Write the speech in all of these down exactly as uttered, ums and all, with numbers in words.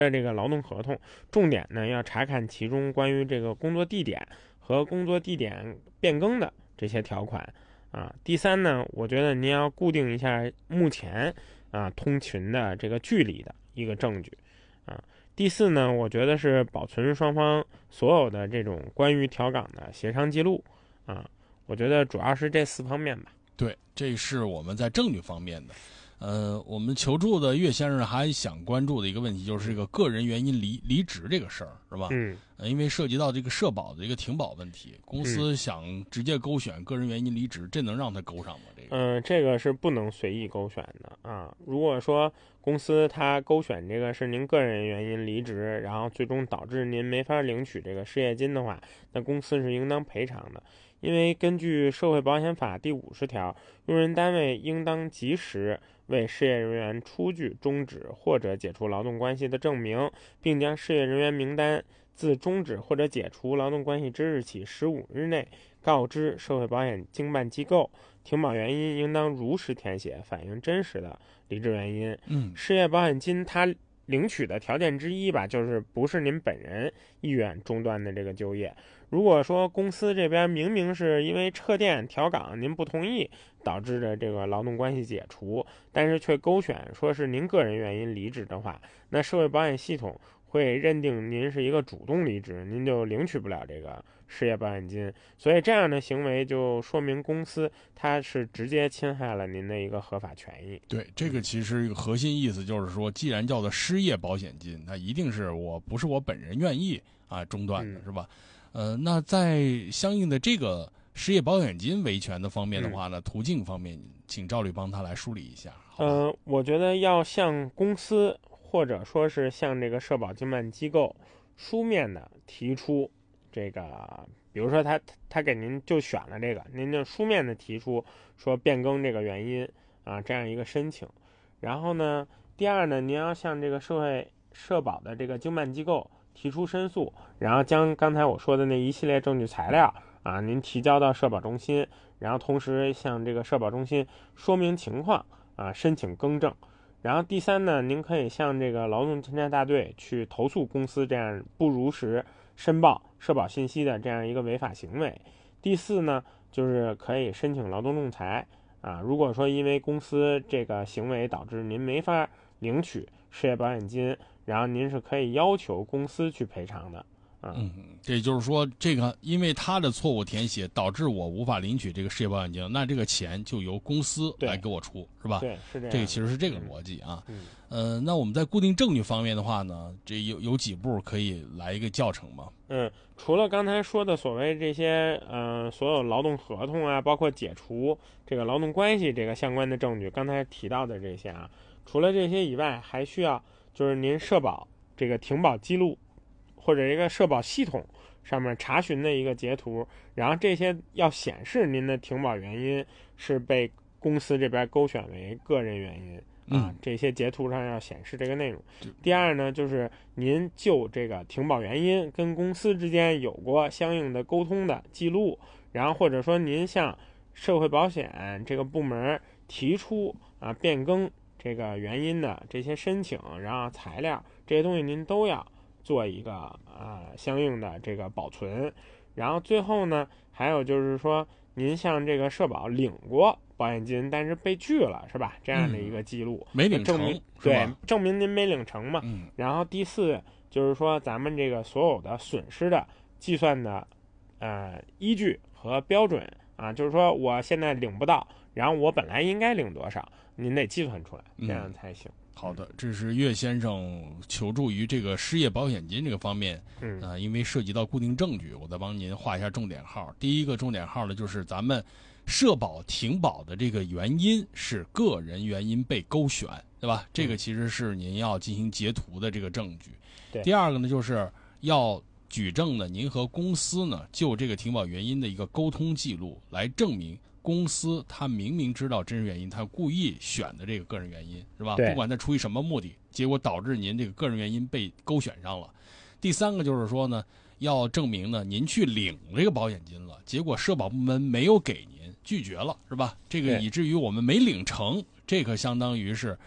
的这个劳动合同，重点呢要查看其中关于这个工作地点和工作地点变更的这些条款啊。第三呢，我觉得您要固定一下目前啊通勤的这个距离的一个证据啊。第四呢，我觉得是保存双方所有的这种关于调岗的协商记录啊。我觉得主要是这四方面吧。 对，这是我们在证据方面的。呃，我们求助的岳先生还想关注的一个问题，就是这个个人原因离离职这个事儿，是吧？ 嗯、 呃，因为涉及到这个社保的一个停保问题，公司想直接勾选个人原因离职，这能让他勾上吗？这个？ 嗯、呃，这个是不能随意勾选的啊。如果说公司它勾选这个是您个人原因离职，然后最终导致您没法领取这个失业金的话，那公司是应当赔偿的。因为根据社会保险法第五十条，用人单位应当及时为失业人员出具终止或者解除劳动关系的证明，并将失业人员名单自终止或者解除劳动关系之日起十五日内告知社会保险经办机构。停保原因应当如实填写，反映真实的离职原因。 嗯， 失业保险金它领取的条件之一吧，就是不是您本人意愿中断的这个就业。如果说公司这边明明是因为撤店调岗您不同意导致的这个劳动关系解除，但是却勾选说是您个人原因离职的话，那社会保险系统会认定您是一个主动离职，您就领取不了这个失业保险金。所以这样的行为就说明公司它是直接侵害了您的一个合法权益。 对，这个其实一个核心意思就是说，既然叫做失业保险金，那一定是我不是我本人愿意啊中断的， 嗯、 是吧？呃，那在相应的这个失业保险金维权的方面的话呢，嗯、途径方面，请赵律帮他来梳理一下。 呃，我觉得要向公司或者说是向这个社保经办机构书面的提出这个，比如说他他给您就选了这个，您就书面的提出说变更这个原因啊，这样一个申请。然后呢，第二呢，您要向这个社会社保的这个经办机构提出申诉，然后将刚才我说的那一系列证据材料啊，您提交到社保中心，然后同时向这个社保中心说明情况啊，申请更正。然后第三呢，您可以向这个劳动侦查大队去投诉公司这样不如实申报社保信息的这样一个违法行为。第四呢，就是可以申请劳动仲裁啊。如果说因为公司这个行为导致您没法领取失业保险金，然后您是可以要求公司去赔偿的。 嗯，这就是说，这个因为他的错误填写导致我无法领取这个失业保险金，那这个钱就由公司来给我出，是吧？ 对，是这样。 这个其实是这个逻辑啊。 嗯， 呃，那我们在固定证据方面的话呢，这有有几步可以来一个教程吗？ 嗯，除了刚才说的所谓这些呃所有劳动合同啊，包括解除这个劳动关系这个相关的证据，刚才提到的这些啊，除了这些以外，还需要就是您社保这个停保记录，或者一个社保系统上面查询的一个截图，然后这些要显示您的停保原因是被公司这边勾选为个人原因啊， 嗯、 这些截图上要显示这个内容。第二呢，就是您就这个停保原因跟公司之间有过相应的沟通的记录，然后或者说您向社会保险这个部门提出啊变更这个原因的这些申请，然后材料这些东西您都要做一个呃相应的这个保存。然后最后呢，还有就是说您向这个社保领过保险金，但是被拒了，是吧？这样的一个记录、 嗯、没领成， 证明对，证明您没领成嘛。 嗯。 然后第四就是说咱们这个所有的损失的计算的呃依据和标准啊，就是说我现在领不到，然后我本来应该领多少，您得计算出来，这样才行。 嗯好的，这是岳先生求助于这个失业保险金这个方面， 嗯啊、呃，因为涉及到固定证据，我再帮您画一下重点号。第一个重点号呢，就是咱们社保停保的这个原因是个人原因被勾选，对吧？这个其实是您要进行截图的这个证据。 对。 第二个呢，就是要举证呢，您和公司呢就这个停保原因的一个沟通记录，来证明公司他明明知道真实原因，他故意选的这个个人原因，是吧？不管他出于什么目的，结果导致您这个个人原因被勾选上了。第三个就是说呢，要证明呢您去领这个保险金了，结果社保部门没有给您，拒绝了，是吧？这个以至于我们没领成，这可相当于是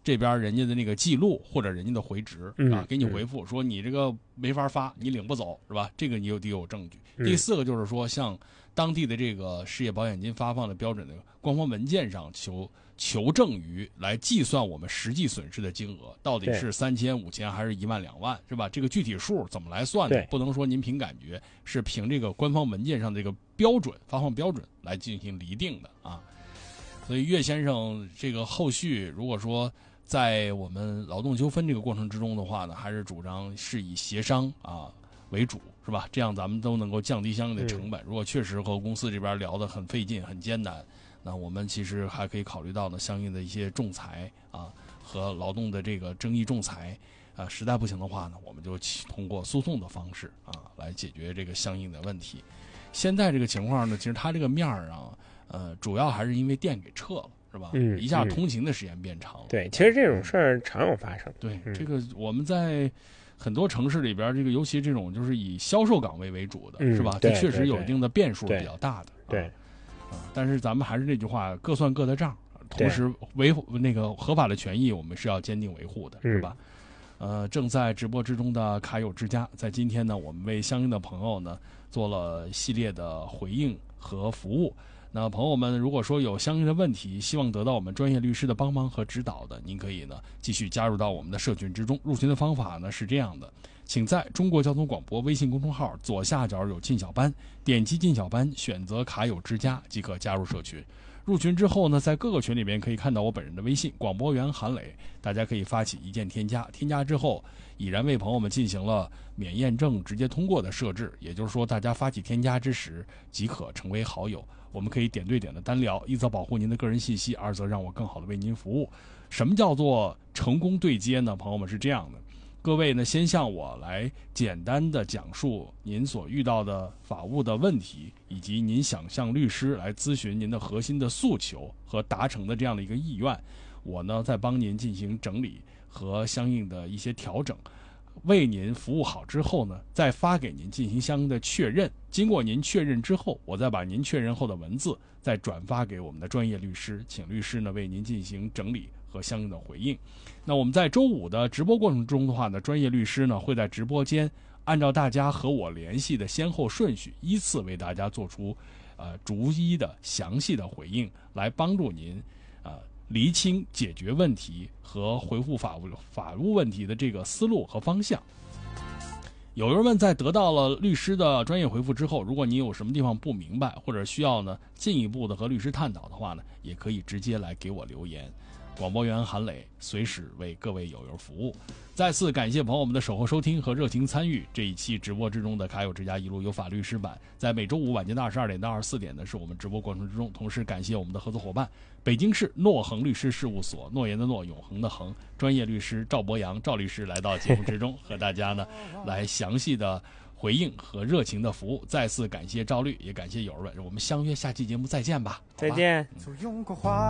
这边人家的那个记录或者人家的回执嗯啊，给你回复说你这个没法发，你领不走是吧？这个你有得有证据。第四个就是说，像当地的这个失业保险金发放的标准的官方文件上求求证于来计算我们实际损失的金额，到底是三千、五千还是一万、两万，是吧？这个具体数怎么来算的？不能说您凭感觉，是凭这个官方文件上这个标准发放标准来进行厘定的啊。所以岳先生这个后续如果说在我们劳动纠纷这个过程之中的话呢，还是主张是以协商啊为主，是吧？这样咱们都能够降低相应的成本。如果确实和公司这边聊得很费劲、很艰难，那我们其实还可以考虑到呢相应的一些仲裁啊和劳动的这个争议仲裁啊，实在不行的话呢，我们就通过诉讼的方式啊来解决这个相应的问题。现在这个情况呢，其实它这个面儿啊，呃，主要还是因为店给撤了。是吧？ 嗯， 一下通勤的时间变长了。 嗯、对，其实这种事儿常有发生。 对， 嗯、 这个我们在很多城市里边，这个尤其这种就是以销售岗位为主的， 嗯、 是吧？它确实有一定的变数比较大的。 对， 啊，啊但是咱们还是这句话，各算各的账，同时维护那个合法的权益，我们是要坚定维护的，是吧？呃，正在直播之中的卡友之家，在今天呢，我们为相应的朋友呢做了系列的回应和服务。那朋友们，如果说有相应的问题，希望得到我们专业律师的帮忙和指导的，您可以呢继续加入到我们的社群之中。入群的方法呢是这样的，请在中国交通广播微信公众号左下角有进小班，点击进小班，选择卡友之家即可加入社群。入群之后呢，在各个群里边可以看到我本人的微信广播员韩磊，大家可以发起一键添加，添加之后已然为朋友们进行了免验证直接通过的设置，也就是说大家发起添加之时即可成为好友。我们可以点对点的单聊，一则保护您的个人信息，二则让我更好的为您服务。什么叫做成功对接呢？朋友们是这样的，各位呢先向我来简单的讲述您所遇到的法务的问题，以及您想向律师来咨询您的核心的诉求和达成的这样的一个意愿，我呢再帮您进行整理和相应的一些调整。为您服务好之后呢，再发给您进行相应的确认。经过您确认之后，我再把您确认后的文字再转发给我们的专业律师，请律师呢为您进行整理和相应的回应。那我们在周五的直播过程中的话呢，专业律师呢会在直播间按照大家和我联系的先后顺序，依次为大家做出呃逐一的详细的回应，来帮助您呃厘清解决问题和回复法务法务问题的这个思路和方向。有人问，在得到了律师的专业回复之后，如果你有什么地方不明白，或者需要呢进一步的和律师探讨的话呢，也可以直接来给我留言。广播员韩磊随时为各位友友服务。再次感谢朋友们的守候收听和热情参与这一期直播之中的卡友之家一路有法律师版，在每周五晚间的二十二点到二十四点呢是我们直播过程之中。同时感谢我们的合作伙伴北京市诺恒律师事务所，诺言的诺，永恒的恒，专业律师赵博洋赵律师来到节目之中和大家呢来详细的回应和热情的服务。再次感谢赵律，也感谢友儿们，我们相约下期节目再见吧。 再见。 嗯